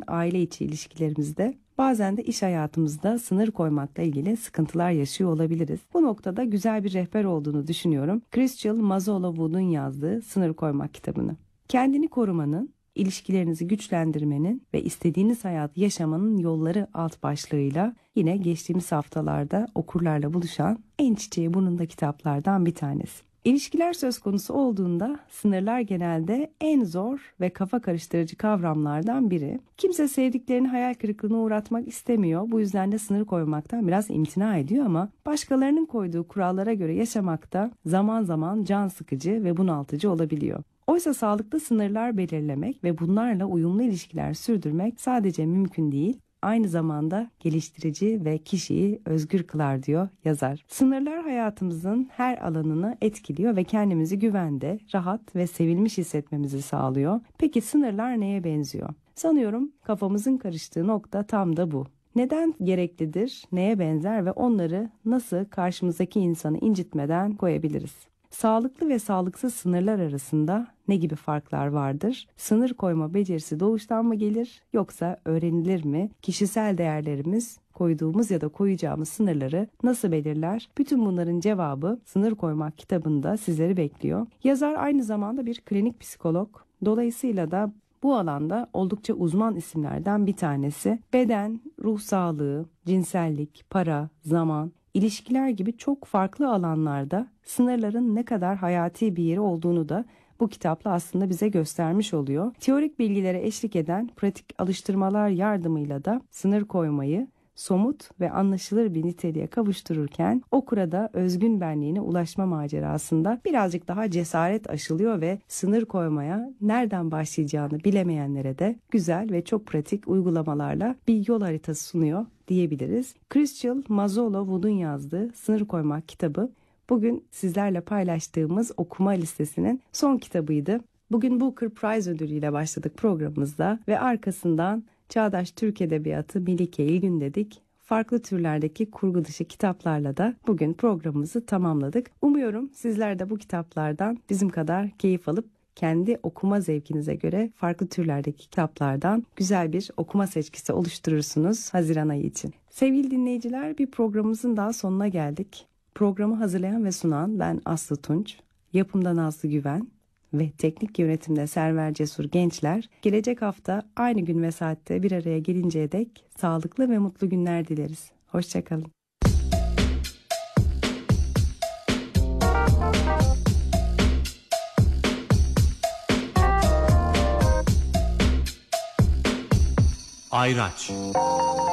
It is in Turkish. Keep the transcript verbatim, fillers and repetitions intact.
aile içi ilişkilerimizde, bazen de iş hayatımızda sınır koymakla ilgili sıkıntılar yaşıyor olabiliriz. Bu noktada güzel bir rehber olduğunu düşünüyorum. Crystal Mazzolo-Wood'un yazdığı Sınır Koymak kitabını. Kendini korumanın, ilişkilerinizi güçlendirmenin ve istediğiniz hayatı yaşamanın yolları alt başlığıyla yine geçtiğimiz haftalarda okurlarla buluşan en çiçeği burnunda kitaplardan bir tanesi. İlişkiler söz konusu olduğunda sınırlar genelde en zor ve kafa karıştırıcı kavramlardan biri. Kimse sevdiklerini hayal kırıklığına uğratmak istemiyor. Bu yüzden de sınır koymaktan biraz imtina ediyor ama başkalarının koyduğu kurallara göre yaşamakta zaman zaman can sıkıcı ve bunaltıcı olabiliyor. Oysa sağlıklı sınırlar belirlemek ve bunlarla uyumlu ilişkiler sürdürmek sadece mümkün değil, aynı zamanda geliştirici ve kişiyi özgür kılar diyor yazar. Sınırlar hayatımızın her alanını etkiliyor ve kendimizi güvende, rahat ve sevilmiş hissetmemizi sağlıyor. Peki sınırlar neye benziyor? Sanıyorum kafamızın karıştığı nokta tam da bu. Neden gereklidir, neye benzer ve onları nasıl karşımızdaki insanı incitmeden koyabiliriz? Sağlıklı ve sağlıksız sınırlar arasında ne gibi farklar vardır? Sınır koyma becerisi doğuştan mı gelir yoksa öğrenilir mi? Kişisel değerlerimiz koyduğumuz ya da koyacağımız sınırları nasıl belirler? Bütün bunların cevabı Sınır Koymak kitabında sizleri bekliyor. Yazar aynı zamanda bir klinik psikolog. Dolayısıyla da bu alanda oldukça uzman isimlerden bir tanesi. Beden, ruh sağlığı, cinsellik, para, zaman, İlişkiler gibi çok farklı alanlarda sınırların ne kadar hayati bir yeri olduğunu da bu kitapla aslında bize göstermiş oluyor. Teorik bilgilere eşlik eden pratik alıştırmalar yardımıyla da sınır koymayı somut ve anlaşılır bir niteliğe kavuştururken okura da özgün benliğine ulaşma macerasında birazcık daha cesaret aşılıyor ve sınır koymaya nereden başlayacağını bilemeyenlere de güzel ve çok pratik uygulamalarla bir yol haritası sunuyor diyebiliriz. Crystal Mazzolo-Wood'un yazdığı Sınır Koymak kitabı bugün sizlerle paylaştığımız okuma listesinin son kitabıydı. Bugün Booker Prize ödülüyle başladık programımızda ve arkasından Çağdaş Türk Edebiyatı Melike İlgün dedik. Farklı türlerdeki kurgu dışı kitaplarla da bugün programımızı tamamladık. Umuyorum sizler de bu kitaplardan bizim kadar keyif alıp kendi okuma zevkinize göre farklı türlerdeki kitaplardan güzel bir okuma seçkisi oluşturursunuz Haziran ayı için. Sevgili dinleyiciler, bir programımızın daha sonuna geldik. Programı hazırlayan ve sunan ben Aslı Tunç, yapımda Nazlı Güven ve teknik yönetimde Server Cesur Gençler. Gelecek hafta aynı gün ve saatte bir araya gelinceye dek sağlıklı ve mutlu günler dileriz. Hoşçakalın. Ayraç.